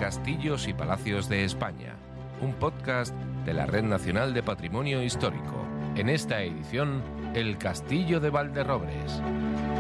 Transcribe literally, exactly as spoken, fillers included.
Castillos y Palacios de España, un podcast de la Red Nacional de Patrimonio Histórico. En esta edición, el Castillo de Valderrobres.